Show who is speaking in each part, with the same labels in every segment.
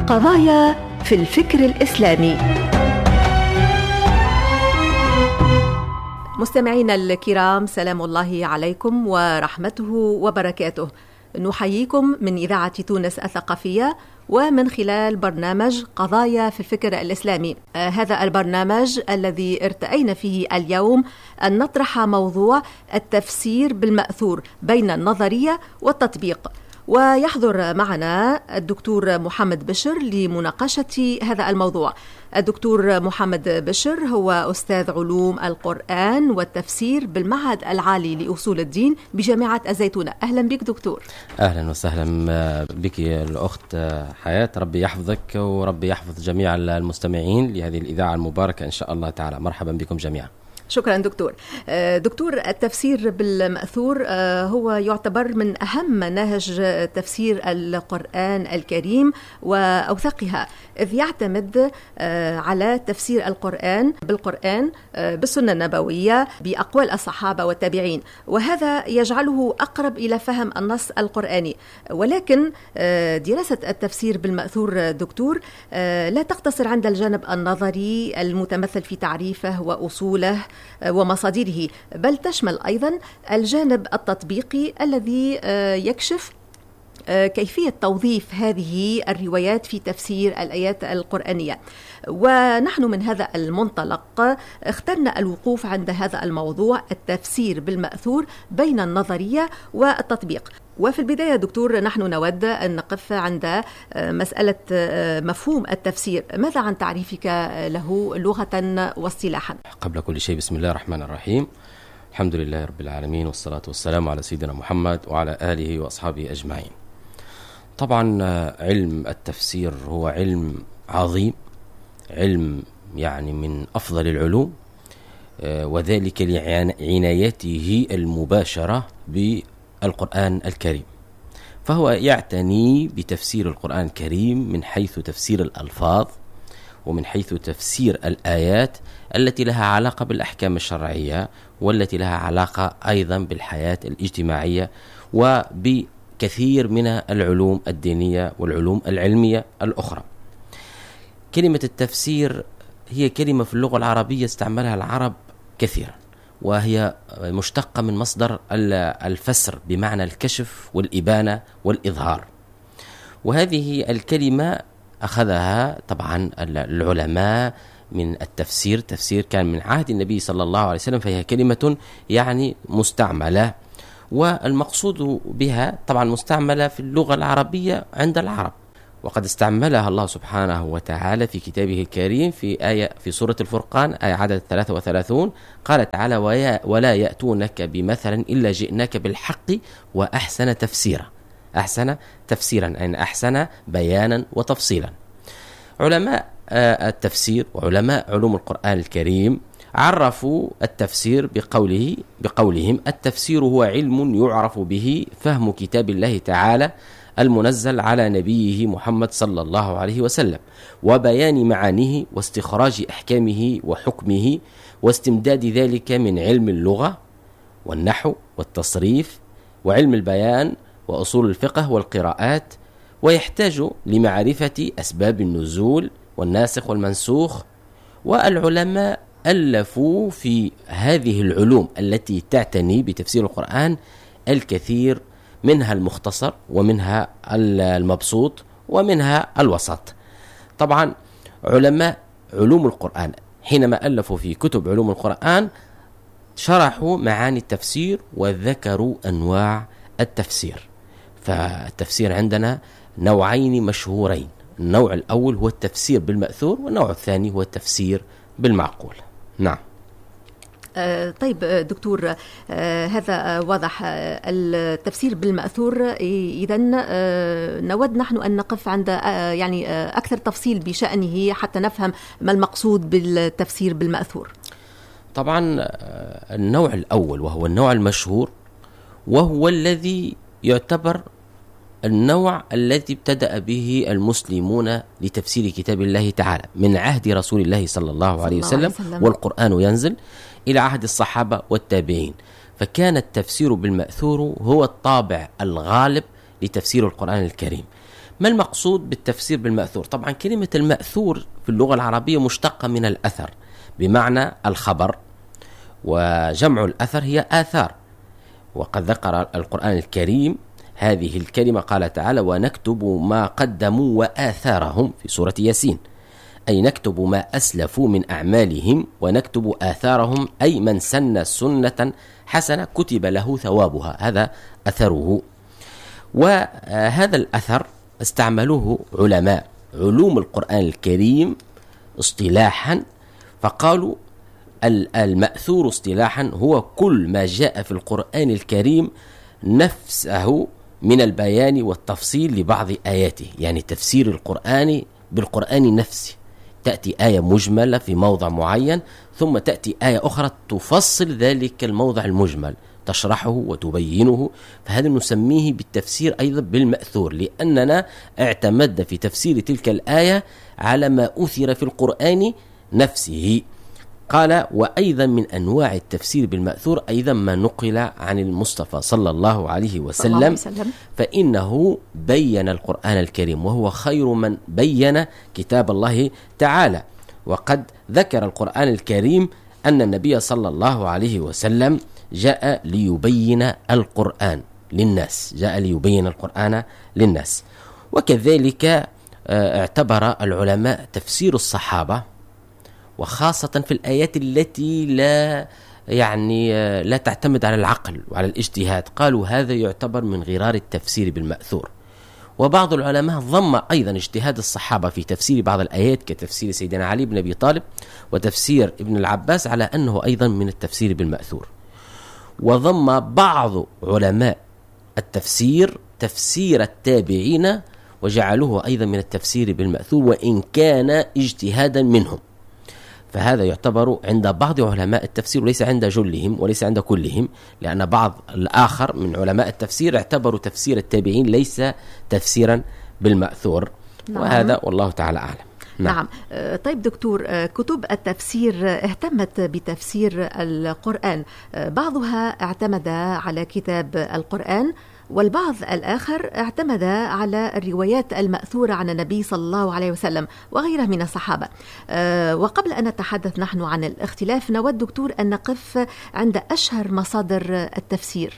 Speaker 1: قضايا في الفكر الإسلامي. مستمعينا الكرام، سلام الله عليكم ورحمته وبركاته. نحييكم من إذاعة تونس الثقافية ومن خلال برنامج قضايا في الفكر الإسلامي. هذا البرنامج الذي ارتأينا فيه اليوم أن نطرح موضوع التفسير بالمأثور بين النظرية والتطبيق. ويحضر معنا الدكتور محمد بشر لمناقشة هذا الموضوع. الدكتور محمد بشر هو أستاذ علوم القرآن والتفسير بالمعهد العالي لأصول الدين بجامعة الزيتونة. أهلا بك دكتور.
Speaker 2: أهلا وسهلا بك الأخت حياة، ربي يحفظك وربي يحفظ جميع المستمعين لهذه الإذاعة المباركة إن شاء الله تعالى. مرحبا بكم جميعا.
Speaker 1: شكرا دكتور. دكتور، التفسير بالمأثور هو يعتبر من أهم مناهج تفسير القرآن الكريم وأوثقها، إذ يعتمد على تفسير القرآن بالقرآن بالسنة النبوية بأقوال الصحابة والتابعين، وهذا يجعله أقرب إلى فهم النص القرآني. ولكن دراسة التفسير بالمأثور دكتور لا تقتصر عند الجانب النظري المتمثل في تعريفه وأصوله ومصادره، بل تشمل أيضا الجانب التطبيقي الذي يكشف كيفية توظيف هذه الروايات في تفسير الآيات القرآنية. ونحن من هذا المنطلق اخترنا الوقوف عند هذا الموضوع، التفسير بالمأثور بين النظرية والتطبيق. وفي البداية دكتور، نحن نود أن نقف عند مسألة مفهوم التفسير. ماذا عن تعريفك له لغة واصطلاحا؟
Speaker 2: قبل كل شيء بسم الله الرحمن الرحيم، الحمد لله رب العالمين، والصلاة والسلام على سيدنا محمد وعلى آله وأصحابه أجمعين. طبعا علم التفسير هو علم عظيم، علم يعني من أفضل العلوم، وذلك لعنايته المباشرة بالقرآن الكريم. فهو يعتني بتفسير القرآن الكريم من حيث تفسير الألفاظ، ومن حيث تفسير الآيات التي لها علاقة بالأحكام الشرعية، والتي لها علاقة أيضا بالحياة الاجتماعية، وبكثير من العلوم الدينية والعلوم العلمية الأخرى. كلمة التفسير هي كلمة في اللغة العربية استعملها العرب كثيرا، وهي مشتقة من مصدر الفسر بمعنى الكشف والإبانة والإظهار. وهذه الكلمة أخذها طبعا العلماء من التفسير. تفسير كان من عهد النبي صلى الله عليه وسلم، فهي كلمة يعني مستعملة، والمقصود بها طبعا مستعملة في اللغة العربية عند العرب، وقد استعملها الله سبحانه وتعالى في كتابه الكريم في آية في سورة الفرقان آية عدد 33، قال تعالى: ولا يأتونك بمثل إلا جئناك بالحق وأحسن تفسيرا. أحسن تفسيرا أن أحسن بيانا وتفصيلا. علماء التفسير وعلماء علوم القرآن الكريم عرفوا التفسير بقولهم: التفسير هو علم يعرف به فهم كتاب الله تعالى المنزل على نبيه محمد صلى الله عليه وسلم، وبيان معانيه واستخراج أحكامه وحكمه، واستمداد ذلك من علم اللغة والنحو والتصريف وعلم البيان وأصول الفقه والقراءات، ويحتاج لمعرفة أسباب النزول والناسخ والمنسوخ. والعلماء ألفوا في هذه العلوم التي تعتني بتفسير القرآن الكثير، منها المختصر ومنها المبسوط ومنها الوسط. طبعا علماء علوم القرآن حينما ألفوا في كتب علوم القرآن شرحوا معاني التفسير وذكروا أنواع التفسير. فالتفسير عندنا نوعين مشهورين: النوع الأول هو التفسير بالمأثور، والنوع الثاني هو التفسير بالمعقول. نعم.
Speaker 1: طيب دكتور، هذا واضح. التفسير بالمأثور إذن نود نحن أن نقف عند يعني أكثر تفصيل بشأنه حتى نفهم ما المقصود بالتفسير بالمأثور.
Speaker 2: طبعا النوع الأول وهو النوع المشهور، وهو الذي يعتبر النوع الذي ابتدأ به المسلمون لتفسير كتاب الله تعالى من عهد رسول الله صلى الله عليه وسلم، والقرآن ينزل إلى عهد الصحابة والتابعين. فكان التفسير بالمأثور هو الطابع الغالب لتفسير القرآن الكريم. ما المقصود بالتفسير بالمأثور؟ طبعا كلمة المأثور في اللغة العربية مشتقة من الأثر بمعنى الخبر، وجمع الأثر هي آثار. وقد ذكر القرآن الكريم هذه الكلمة، قال تعالى: ونكتب ما قدموا وآثارهم في سورة ياسين، أي نكتب ما أسلفوا من أعمالهم ونكتب آثارهم، أي من سن سنة حسنة كتب له ثوابها، هذا أثره. وهذا الأثر استعملوه علماء علوم القرآن الكريم اصطلاحا، فقالوا المأثور اصطلاحا هو كل ما جاء في القرآن الكريم نفسه من البيان والتفصيل لبعض آياته، يعني تفسير القرآن بالقرآن نفسه. تأتي آية مجملة في موضع معين، ثم تأتي آية أخرى تفصل ذلك الموضع المجمل، تشرحه وتبينه، فهذا نسميه بالتفسير أيضا بالمأثور، لأننا اعتمدنا في تفسير تلك الآية على ما أثر في القرآن نفسه. قال: وأيضا من أنواع التفسير بالمأثور أيضا ما نقل عن المصطفى صلى الله عليه وسلم، فإنه بين القرآن الكريم وهو خير من بين كتاب الله تعالى. وقد ذكر القرآن الكريم أن النبي صلى الله عليه وسلم جاء ليبين القرآن للناس، جاء ليبين القرآن للناس. وكذلك اعتبر العلماء تفسير الصحابة، وخاصة في الآيات التي لا تعتمد على العقل وعلى الاجتهاد، قالوا هذا يعتبر من غرار التفسير بالمأثور. وبعض العلماء ضم أيضا اجتهاد الصحابة في تفسير بعض الآيات كتفسير سيدنا علي بن أبي طالب وتفسير ابن العباس على أنه أيضا من التفسير بالمأثور. وضم بعض علماء التفسير تفسير التابعين وجعلوه أيضا من التفسير بالمأثور، وإن كان اجتهادا منهم، فهذا يعتبر عند بعض علماء التفسير وليس عند جلهم وليس عند كلهم، لأن بعض الآخر من علماء التفسير اعتبروا تفسير التابعين ليس تفسيرا بالمأثور. نعم. وهذا والله تعالى أعلم.
Speaker 1: نعم. طيب دكتور، كتب التفسير اهتمت بتفسير القرآن، بعضها اعتمد على كتاب القرآن، والبعض الآخر اعتمد على الروايات المأثورة عن النبي صلى الله عليه وسلم وغيره من الصحابة. وقبل أن نتحدث نحن عن الاختلاف، نود دكتور أن نقف عند أشهر مصادر التفسير.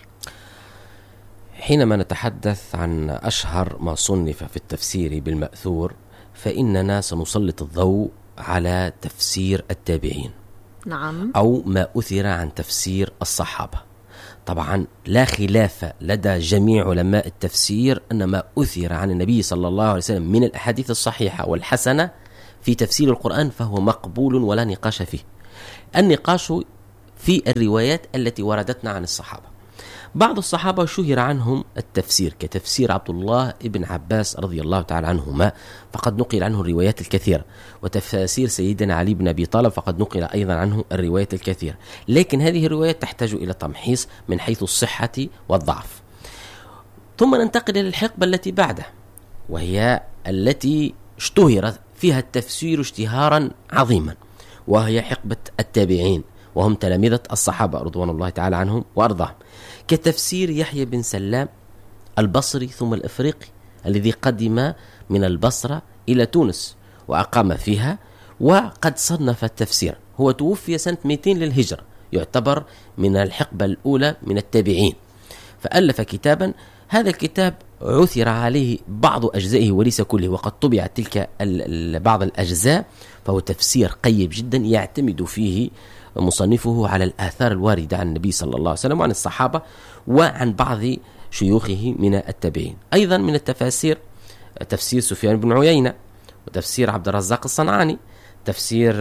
Speaker 2: حينما نتحدث عن أشهر ما صنف في التفسير بالمأثور، فإننا سنسلط الضوء على تفسير التابعين.
Speaker 1: نعم.
Speaker 2: أو ما أثر عن تفسير الصحابة. طبعا لا خلاف لدى جميع علماء التفسير أن ما أثر عن النبي صلى الله عليه وسلم من الأحاديث الصحيحة والحسنة في تفسير القرآن فهو مقبول ولا نقاش فيه. النقاش في الروايات التي وردتنا عن الصحابة. بعض الصحابة شهر عنهم التفسير كتفسير عبد الله ابن عباس رضي الله تعالى عنهما، فقد نقل عنه الروايات الكثيرة، وتفاسير سيدنا علي بن أبي طالب فقد نقل أيضا عنه الروايات الكثيرة، لكن هذه الروايات تحتاج إلى تمحيص من حيث الصحة والضعف. ثم ننتقل إلى الحقبة التي بعده، وهي التي اشتهر فيها التفسير اشتهارا عظيما، وهي حقبة التابعين، وهم تلامذة الصحابة رضوان الله تعالى عنهم وأرضاهم، كتفسير يحيى بن سلام البصري ثم الإفريقي الذي قدم من البصرة إلى تونس وأقام فيها، وقد صنف التفسير. هو توفي سنة 200 للهجرة، يعتبر من الحقبة الأولى من التابعين، فألف كتابا. هذا الكتاب عثر عليه بعض أجزائه وليس كله، وقد طبعت تلك بعض الأجزاء، فهو تفسير قيم جدا يعتمد فيه مصنفه على الآثار الواردة عن النبي صلى الله عليه وسلم وعن الصحابة وعن بعض شيوخه من التابعين. أيضا من التفاسير تفسير سفيان بن عيينة، وتفسير عبد الرزاق الصنعاني، تفسير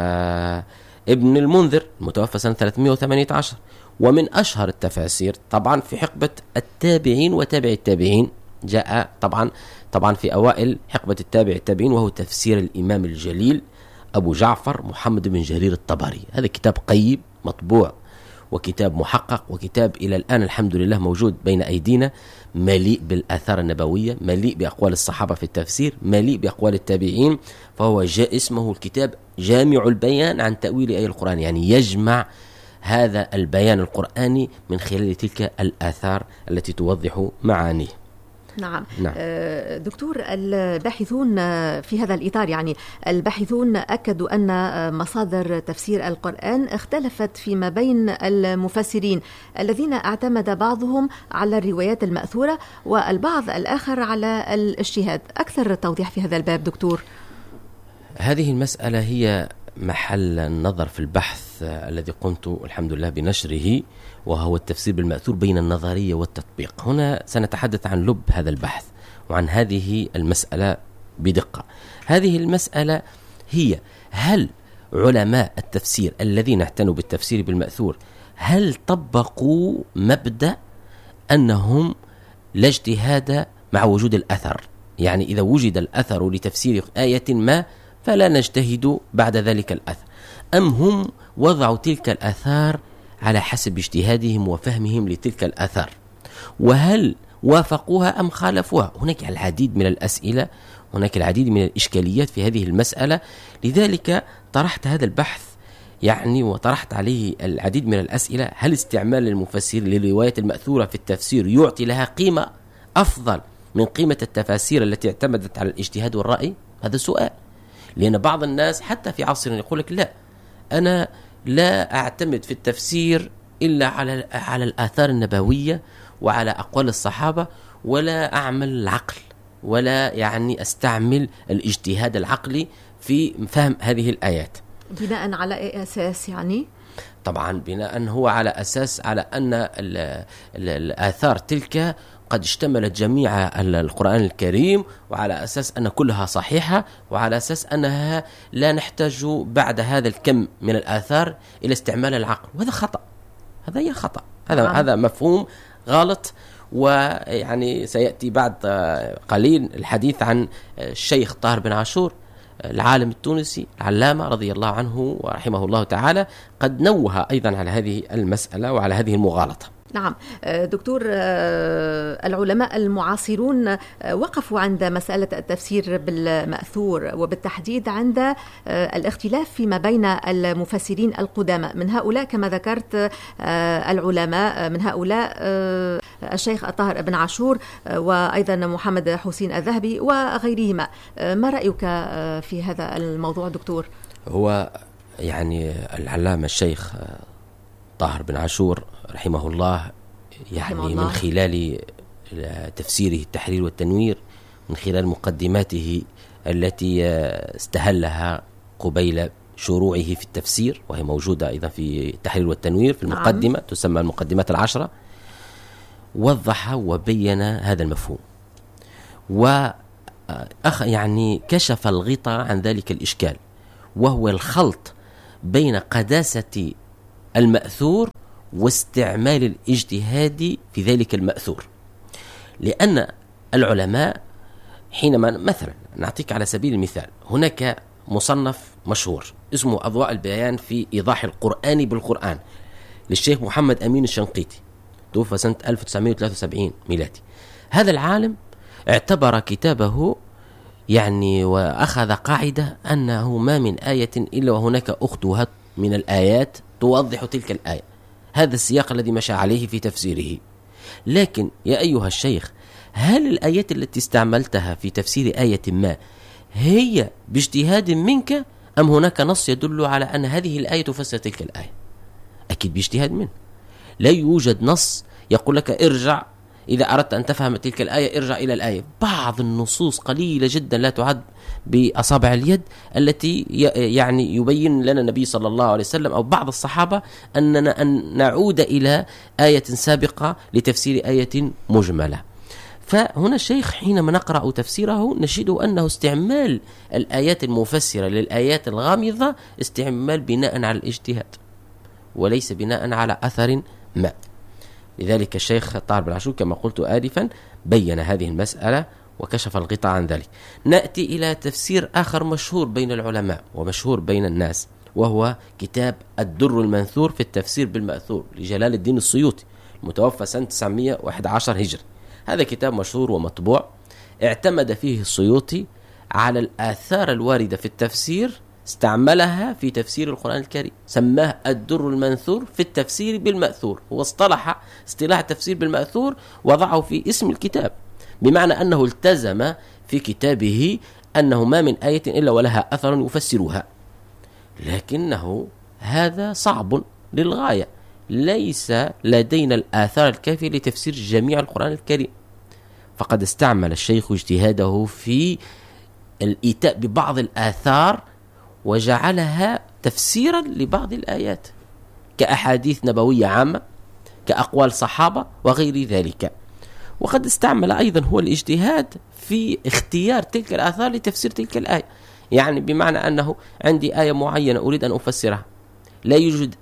Speaker 2: ابن المنذر المتوفى سنة 318. ومن أشهر التفاسير طبعا في حقبة التابعين وتابع التابعين جاء طبعا في أوائل حقبة التابعين، وهو تفسير الإمام الجليل أبو جعفر محمد بن جرير الطبري. هذا كتاب قيم مطبوع وكتاب محقق، وكتاب إلى الآن الحمد لله موجود بين أيدينا، مليء بالآثار النبوية، مليء بأقوال الصحابة في التفسير، مليء بأقوال التابعين. فهو اسمه الكتاب جامع البيان عن تأويل آية القرآن، يعني يجمع هذا البيان القرآني من خلال تلك الآثار التي توضح معانيه.
Speaker 1: نعم. دكتور، الباحثون في هذا الإطار، يعني الباحثون أكدوا أن مصادر تفسير القرآن اختلفت فيما بين المفسرين، الذين اعتمد بعضهم على الروايات المأثورة والبعض الآخر على الاجتهاد. أكثر توضيح في هذا الباب دكتور.
Speaker 2: هذه المسألة هي محل النظر في البحث الذي قمت الحمد لله بنشره، وهو التفسير بالمأثور بين النظرية والتطبيق. هنا سنتحدث عن لب هذا البحث وعن هذه المسألة بدقة. هذه المسألة هي: هل علماء التفسير الذين اعتنوا بالتفسير بالمأثور هل طبقوا مبدأ أنهم لا اجتهاد مع وجود الأثر؟ يعني إذا وجد الأثر لتفسير آية ما فلا نجتهد بعد ذلك الأثر، أم هم وضعوا تلك الآثار على حسب اجتهادهم وفهمهم لتلك الآثار؟ وهل وافقوها أم خالفوها؟ هناك العديد من الأسئلة، هناك العديد من الإشكاليات في هذه المسألة. لذلك طرحت هذا البحث يعني وطرحت عليه العديد من الأسئلة. هل استعمال المفسر للرواية المأثورة في التفسير يعطي لها قيمة أفضل من قيمة التفاسير التي اعتمدت على الاجتهاد والرأي؟ هذا سؤال، لأن بعض الناس حتى في عصرنا يقول لك: لا، أنا لا أعتمد في التفسير إلا على الآثار النبوية وعلى أقوال الصحابة، ولا أعمل العقل، ولا يعني أستعمل الاجتهاد العقلي في فهم هذه الآيات.
Speaker 1: بناء على أي أساس يعني؟ طبعا
Speaker 2: بناء هو على أساس على أن الآثار تلك قد اشتملت جميع القرآن الكريم، وعلى أساس أن كلها صحيحة، وعلى أساس أنها لا نحتاج بعد هذا الكم من الآثار إلى استعمال العقل. وهذا خطأ، هذا هي خطأ، هذا مفهوم غلط. ويعني سيأتي بعد قليل الحديث عن الشيخ طاهر بن عاشور العالم التونسي العلامة رضي الله عنه ورحمه الله تعالى، قد نوه أيضا على هذه المسألة وعلى هذه المغالطة.
Speaker 1: نعم دكتور، العلماء المعاصرون وقفوا عند مسألة التفسير بالمأثور، وبالتحديد عند الاختلاف فيما بين المفسرين القدامى. من هؤلاء كما ذكرت العلماء، من هؤلاء الشيخ الطاهر بن عاشور وأيضا محمد حسين الذهبي وغيرهما. ما رأيك في هذا الموضوع دكتور؟
Speaker 2: هو يعني العلامة الشيخ طاهر بن عاشور رحمه الله، يعني من خلال تفسيره التحرير والتنوير، من خلال مقدماته التي استهلها قبيل شروعه في التفسير، وهي موجودة أيضا في التحرير والتنوير في المقدمة، تسمى المقدمات العشرة، وضح وبين هذا المفهوم، يعني كشف الغطاء عن ذلك الإشكال، وهو الخلط بين قداسة المأثور واستعمال الاجتهاد في ذلك المأثور. لأن العلماء حينما مثلا نعطيك على سبيل المثال، هناك مصنف مشهور اسمه أضواء البيان في إيضاح القرآن بالقرآن للشيخ محمد أمين الشنقيطي، توفى سنة 1973 ميلادي. هذا العالم اعتبر كتابه يعني وأخذ قاعدة أنه ما من آية إلا وهناك أختها من الآيات توضح تلك الآية. هذا السياق الذي مشى عليه في تفسيره. لكن يا أيها الشيخ، هل الآيات التي استعملتها في تفسير آية ما هي باجتهاد منك، أم هناك نص يدل على أن هذه الآية تفسر تلك الآية؟ أكيد باجتهاد منه. لا يوجد نص يقول لك ارجع إذا أردت أن تفهم تلك الآية ارجع إلى الآية. بعض النصوص قليلة جدا لا تعد بأصابع اليد التي يعني يبين لنا النبي صلى الله عليه وسلم أو بعض الصحابة أننا أن نعود إلى آية سابقة لتفسير آية مجملة. فهنا الشيخ حينما نقرأ تفسيره نجد أنه استعمال الآيات المفسرة للآيات الغامضة استعمال بناء على الاجتهاد وليس بناء على أثر ما. لذلك الشيخ طاهر بن عاشور كما قلت آنفا بين هذه المسألة وكشف الغطاء عن ذلك. نأتي إلى تفسير آخر مشهور بين العلماء ومشهور بين الناس، وهو كتاب الدر المنثور في التفسير بالمأثور لجلال الدين السيوطي المتوفى سنة 911 هجري. هذا كتاب مشهور ومطبوع، اعتمد فيه السيوطي على الآثار الواردة في التفسير، استعملها في تفسير القرآن الكريم، سماه الدر المنثور في التفسير بالمأثور. هو اصطلاح التفسير بالمأثور وضعه في اسم الكتاب، بمعنى أنه التزم في كتابه أنه ما من آية إلا ولها أثر يفسرها، لكنه هذا صعب للغاية، ليس لدينا الآثار الكافية لتفسير جميع القرآن الكريم. فقد استعمل الشيخ اجتهاده في الإيتاء ببعض الآثار وجعلها تفسيرا لبعض الآيات كأحاديث نبوية عامة، كأقوال صحابة وغير ذلك. وقد استعمل أيضا هو الاجتهاد في اختيار تلك الآثار لتفسير تلك الآية، يعني بمعنى أنه عندي آية معينة أريد أن أفسرها، لا يوجد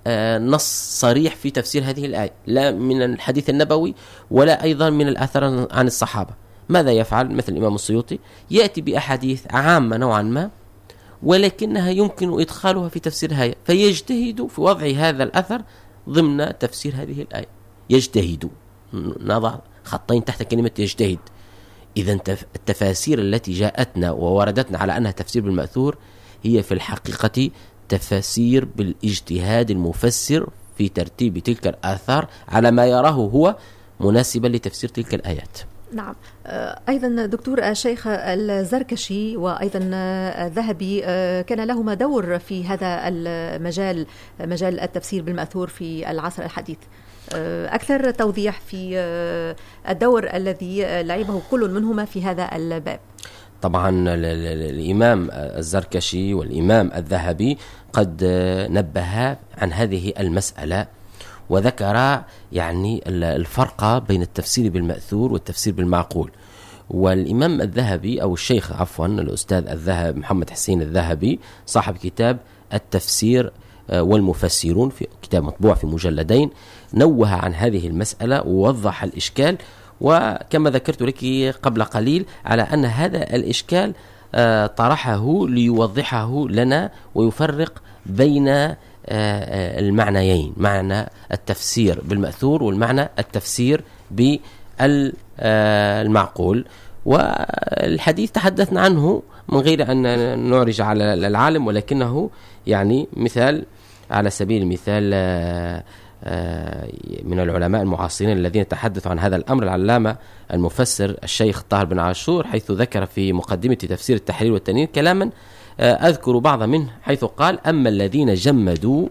Speaker 2: نص صريح في تفسير هذه الآية، لا من الحديث النبوي ولا أيضا من الآثار عن الصحابة. ماذا يفعل؟ مثل الإمام السيوطي يأتي بأحاديث عامة نوعا ما ولكنها يمكن إدخالها في تفسير الآية، فيجتهد في وضع هذا الأثر ضمن تفسير هذه الآية. يجتهد، نضع خطين تحت كلمة يجتهد. إذا التفاسير التي جاءتنا ووردتنا على أنها تفسير بالمأثور هي في الحقيقة تفسير بالاجتهاد المفسر في ترتيب تلك الآثار على ما يراه هو مناسبا لتفسير تلك الآيات.
Speaker 1: نعم. أيضا دكتور الشيخ الزركشي وأيضا الذهبي كان لهما دور في هذا المجال، مجال التفسير بالمأثور في العصر الحديث. أكثر توضيح في الدور الذي لعبه كل منهما في هذا الباب.
Speaker 2: طبعا الإمام الزركشي والإمام الذهبي قد نبه عن هذه المسألة وذكر يعني الفرق بين التفسير بالمأثور والتفسير بالمعقول. والإمام الذهبي أو الشيخ عفوا الأستاذ الذهب محمد حسين الذهبي صاحب كتاب التفسير والمفسرون، في كتاب مطبوع في مجلدين، نوه عن هذه المسألة ووضح الإشكال، وكما ذكرت لك قبل قليل على أن هذا الإشكال طرحه ليوضحه لنا ويفرق بين المعنيين، معنى التفسير بالمأثور والمعنى التفسير بالمعقول. والحديث تحدثنا عنه من غير أن نعرج على العالم، ولكنه يعني مثال على سبيل المثال من العلماء المعاصرين الذين تحدثوا عن هذا الأمر العلامة المفسر الشيخ طاهر بن عاشور، حيث ذكر في مقدمة تفسير التحرير والتنوير كلاما أذكر بعض منه، حيث قال: أما الذين جمدوا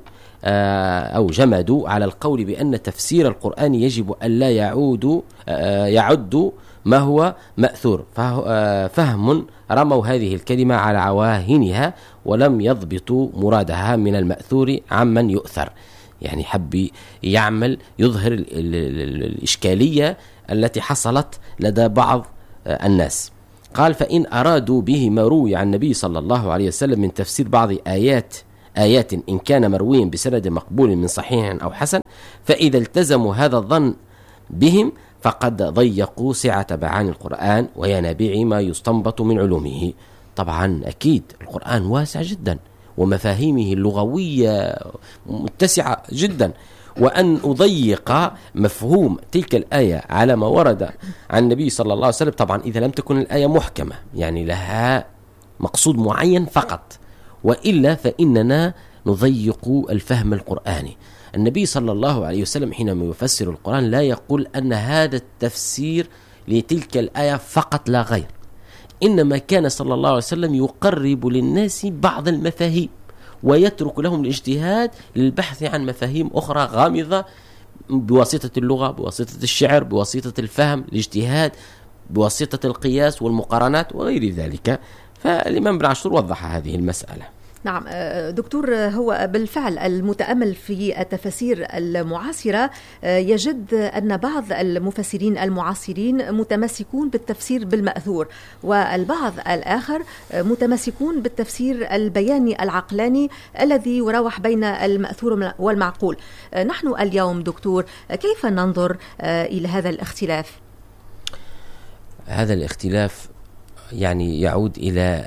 Speaker 2: على القول بأن تفسير القرآن يجب أن لا يعد ما هو مأثور، فهم رموا هذه الكلمة على عواهنها ولم يضبطوا مرادها من المأثور عمن يؤثر. يعني حب يظهر الإشكالية التي حصلت لدى بعض الناس. قال: فإن أرادوا به ما روي عن النبي صلى الله عليه وسلم من تفسير بعض آيات إن كان مرويا بسند مقبول من صحيح أو حسن، فإذا التزموا هذا الظن بهم فقد ضيقوا سعة معاني القرآن وينابيع ما يستنبط من علومه. طبعا أكيد القرآن واسع جدا ومفاهيمه اللغوية متسعة جدا، وأن أضيق مفهوم تلك الآية على ما ورد عن النبي صلى الله عليه وسلم، طبعا إذا لم تكن الآية محكمة يعني لها مقصود معين فقط، وإلا فإننا نضيق الفهم القرآني. النبي صلى الله عليه وسلم حينما يفسر القرآن لا يقول أن هذا التفسير لتلك الآية فقط لا غير، إنما كان صلى الله عليه وسلم يقرب للناس بعض المفاهيم ويترك لهم الاجتهاد للبحث عن مفاهيم أخرى غامضة بواسطة اللغة، بواسطة الشعر، بواسطة الفهم، الاجتهاد بواسطة القياس والمقارنات وغير ذلك. فالإمام ابن عاشور وضح هذه المسألة.
Speaker 1: نعم دكتور، هو بالفعل المتأمل في التفاسير المعاصرة يجد أن بعض المفسرين المعاصرين متمسكون بالتفسير بالمأثور، والبعض الآخر متمسكون بالتفسير البياني العقلاني الذي يراوح بين المأثور والمعقول. نحن اليوم دكتور كيف ننظر إلى هذا الاختلاف؟
Speaker 2: هذا الاختلاف يعني يعود إلى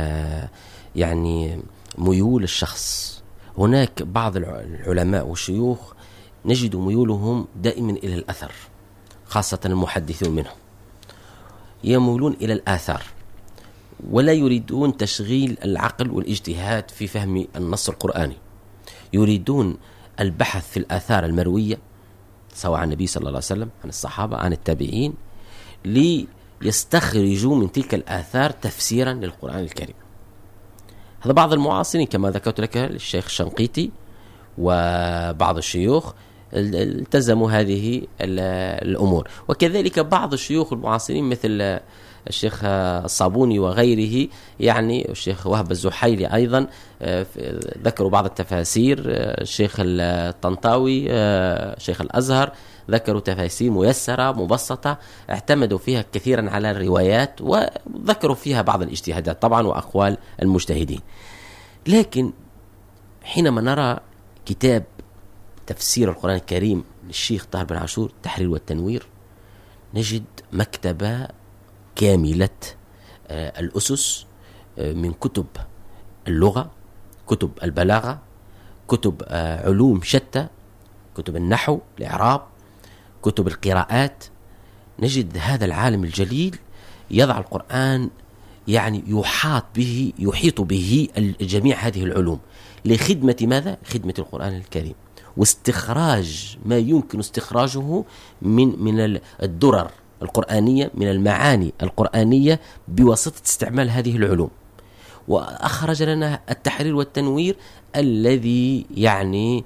Speaker 2: يعني ميول الشخص. هناك بعض العلماء والشيوخ نجد ميولهم دائما إلى الأثر، خاصة المحدثون منهم يميلون إلى الآثار ولا يريدون تشغيل العقل والاجتهاد في فهم النص القرآني، يريدون البحث في الآثار المروية سواء عن النبي صلى الله عليه وسلم، عن الصحابة، عن التابعين، ليستخرجوا من تلك الآثار تفسيرا للقرآن الكريم. هذا بعض المعاصرين كما ذكرت لك الشيخ الشنقيطي وبعض الشيوخ التزموا هذه الأمور، وكذلك بعض الشيوخ المعاصرين مثل الشيخ الصابوني وغيره، يعني الشيخ وهب الزحيلي أيضا ذكروا بعض التفاسير، الشيخ الطنطاوي شيخ الأزهر ذكروا تفاسير ميسرة مبسطة اعتمدوا فيها كثيرا على الروايات وذكروا فيها بعض الاجتهادات طبعا وأقوال المجتهدين. لكن حينما نرى كتاب تفسير القرآن الكريم للشيخ طاهر بن عاشور تحرير والتنوير، نجد مكتبة كاملة الأسس من كتب اللغة، كتب البلاغة، كتب علوم شتى، كتب النحو، الإعراب، كتب القراءات. نجد هذا العالم الجليل يضع القرآن يعني يحيط به جميع هذه العلوم لخدمة ماذا؟ خدمة القرآن الكريم واستخراج ما يمكن استخراجه من الدرر القرآنية، من المعاني القرآنية بواسطة استعمال هذه العلوم. وأخرج لنا التحرير والتنوير الذي يعني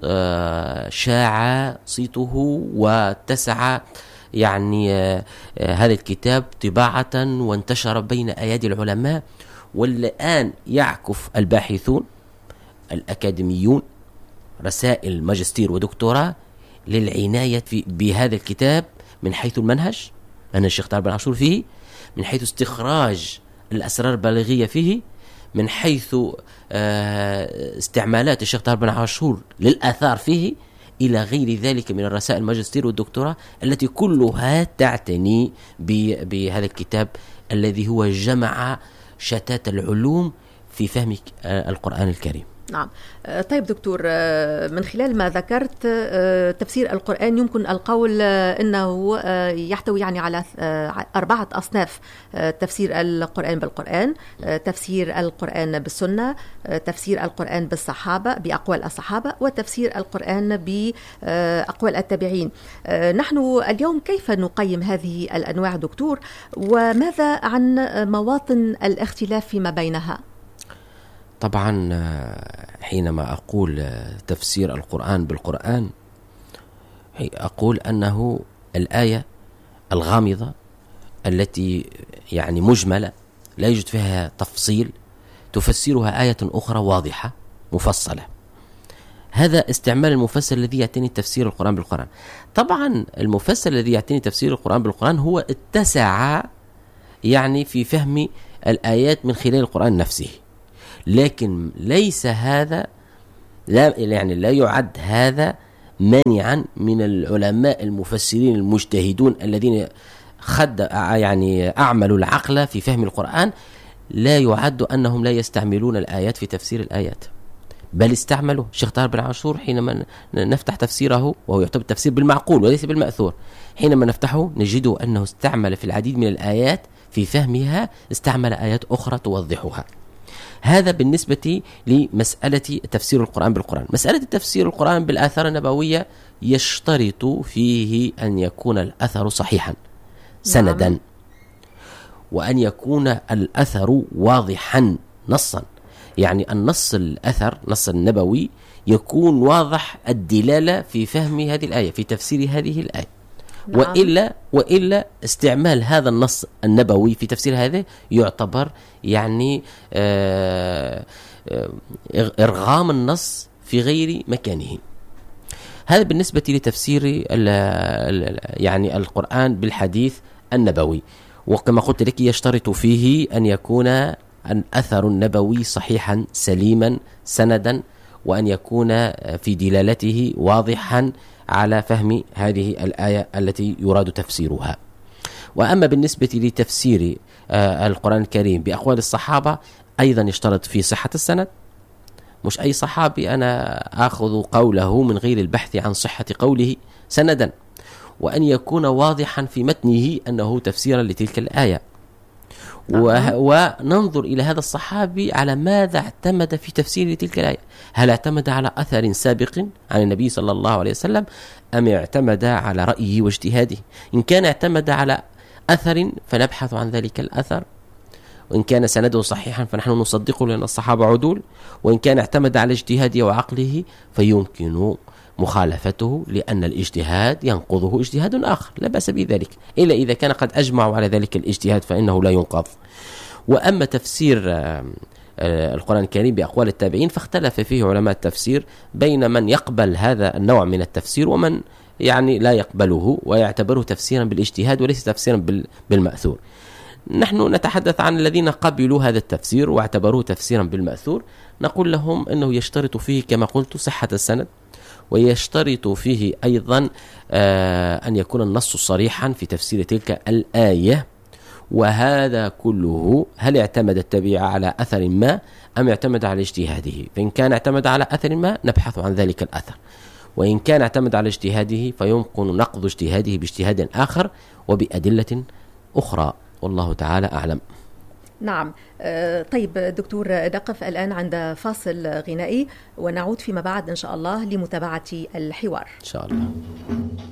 Speaker 2: شاع صيته واتسع يعني هذا الكتاب طباعة وانتشر بين أيادي العلماء، والآن يعكف الباحثون الأكاديميون رسائل ماجستير ودكتوراه للعناية بهذا الكتاب من حيث المنهج، أن الشيخ طاهر بن عاشور فيه، من حيث استخراج الأسرار البلاغية فيه، من حيث استعمالات الشيخ طاهر بن عاشور للآثار فيه، إلى غير ذلك من الرسائل الماجستير والدكتوراه التي كلها تعتني بهذا الكتاب الذي هو جمع شتات العلوم في فهم القرآن الكريم.
Speaker 1: نعم. طيب دكتور، من خلال ما ذكرت تفسير القرآن يمكن القول أنه يحتوي يعني على 4 أصناف: تفسير القرآن بالقرآن، تفسير القرآن بالسنة، تفسير القرآن بالصحابة بأقوال الصحابة، وتفسير القرآن بأقوال التابعين. نحن اليوم كيف نقيم هذه الأنواع دكتور، وماذا عن مواطن الاختلاف فيما بينها؟
Speaker 2: طبعا حينما أقول تفسير القرآن بالقرآن أقول أنه الآية الغامضة التي يعني مجملة لا يوجد فيها تفصيل تفسرها آية أخرى واضحة مفصلة. هذا استعمال المفسر الذي يعتني تفسير القرآن بالقرآن. طبعا المفسر الذي يعتني تفسير القرآن بالقرآن هو اتسع يعني في فهم الآيات من خلال القرآن نفسه، لكن ليس هذا لا يعد هذا مانعا من العلماء المفسرين المجتهدون الذين أعملوا العقل في فهم القرآن، لا يعد أنهم لا يستعملون الآيات في تفسير الآيات، بل استعملوا. الشيخ طاهر بن عاشور حينما نفتح تفسيره، وهو يعتبر تفسير بالمعقول وليس بالمأثور، حينما نفتحه نجده أنه استعمل في العديد من الآيات في فهمها استعمل آيات أخرى توضحها. هذا بالنسبة لمسألة تفسير القرآن بالقرآن. مسألة تفسير القرآن بالآثار النبوية يشترط فيه أن يكون الأثر صحيحا سندا، وأن يكون الأثر واضحا نصا، يعني النص الأثر نص النبوي يكون واضح الدلالة في فهم هذه الآية في تفسير هذه الآية. وإلا استعمال هذا النص النبوي في تفسير هذا يعتبر يعني إرغام النص في غير مكانه. هذا بالنسبة لتفسير يعني القرآن بالحديث النبوي. وكما قلت لك يشترط فيه أن يكون الأثر النبوي صحيحا سليما سندا، وأن يكون في دلالته واضحا على فهم هذه الآية التي يراد تفسيرها. وأما بالنسبة لتفسير القرآن الكريم بأقوال الصحابة أيضا يشترط في صحة السند. مش أي صحابي أنا أخذ قوله من غير البحث عن صحة قوله سندا، وأن يكون واضحا في متنه أنه تفسيرا لتلك الآية. وننظر إلى هذا الصحابي على ماذا اعتمد في تفسير تلك الآية. هل اعتمد على أثر سابق عن النبي صلى الله عليه وسلم، أم اعتمد على رأيه واجتهاده؟ إن كان اعتمد على أثر فنبحث عن ذلك الأثر، وإن كان سنده صحيحا فنحن نصدقه لأن الصحابة عدول، وإن كان اعتمد على اجتهاده وعقله فيمكن مخالفته لأن الاجتهاد ينقضه اجتهاد آخر، لا بأس بذلك، إلا إذا كان قد أجمعوا على ذلك الاجتهاد فإنه لا ينقض. وأما تفسير القرآن الكريم بأقوال التابعين فاختلف فيه علماء التفسير بين من يقبل هذا النوع من التفسير ومن يعني لا يقبله ويعتبره تفسيرا بالاجتهاد وليس تفسيرا بالمأثور. نحن نتحدث عن الذين قبلوا هذا التفسير واعتبروه تفسيرا بالمأثور، نقول لهم أنه يشترط فيه كما قلت صحة السند، ويشترط فيه أيضا أن يكون النص صريحا في تفسير تلك الآية. وهذا كله هل اعتمد التابع على أثر ما أم اعتمد على اجتهاده؟ فإن كان اعتمد على أثر ما نبحث عن ذلك الأثر، وإن كان اعتمد على اجتهاده فيمكن نقض اجتهاده باجتهاد آخر وبأدلة أخرى، والله تعالى أعلم.
Speaker 1: نعم. طيب دكتور، نقف الآن عند فاصل غنائي ونعود فيما بعد إن شاء الله لمتابعة الحوار
Speaker 2: إن شاء الله.